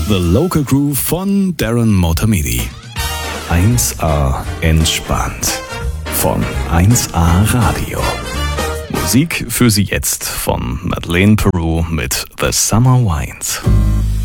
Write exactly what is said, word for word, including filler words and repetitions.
The Local Groove von Darren Motamedi. eins A entspannt von eins A Radio. Musik für Sie jetzt von Madeleine Peru mit The Summer Winds.